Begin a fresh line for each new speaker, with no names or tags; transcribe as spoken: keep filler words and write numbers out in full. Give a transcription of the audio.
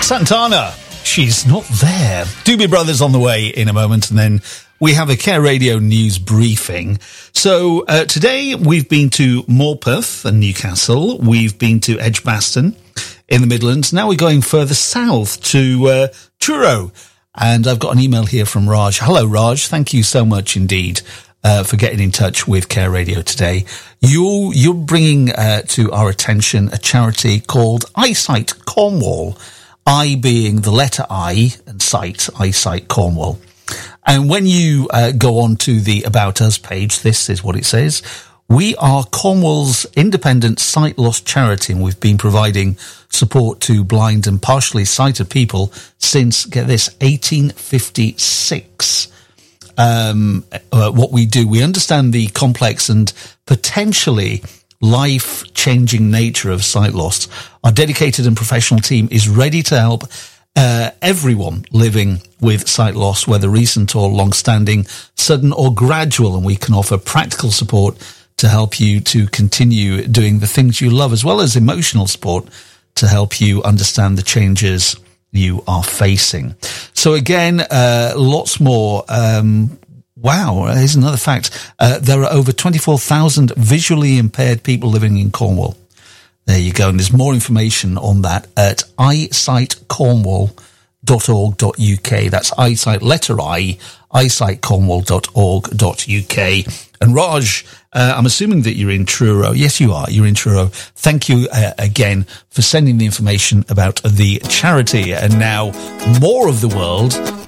Santana. She's not there. Doobie Brothers on the way in a moment, and then we have a Care Radio news briefing. So uh, today we've been to Morpeth and Newcastle. We've been to Edgbaston in the Midlands. Now we're going further south to uh, Truro. And I've got an email here from Raj. Hello, Raj. Thank you so much indeed uh, for getting in touch with Care Radio today. You, you're bringing uh, to our attention a charity called Eyesight Cornwall. I being the letter I and sight, Eyesight Cornwall. And when you uh, go on to the About Us page, this is what it says. We are Cornwall's independent sight loss charity, and we've been providing support to blind and partially sighted people since, get this, eighteen fifty-six. Um, uh, what we do, we understand the complex and potentially life-changing nature of sight loss. Our dedicated and professional team is ready to help uh, everyone living with sight loss, whether recent or long-standing, sudden or gradual, and we can offer practical support to help you to continue doing the things you love, as well as emotional support to help you understand the changes you are facing. So again, uh, lots more. Um, wow, here's another fact. Uh, there are over twenty-four thousand visually impaired people living in Cornwall. There you go. And there's more information on that at eyesight cornwall dot org dot U K. That's eyesight, letter I, eyesight cornwall dot org dot U K. And Raj, uh, I'm assuming that you're in Truro. Yes, you are. You're in Truro. Thank you uh, again for sending the information about the charity. And now more of the world